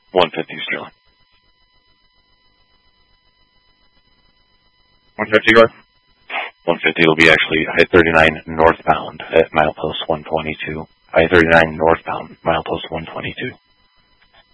150 sterling. 150 north? 150 will be actually I-39 northbound at milepost 122. I-39 northbound, milepost 122.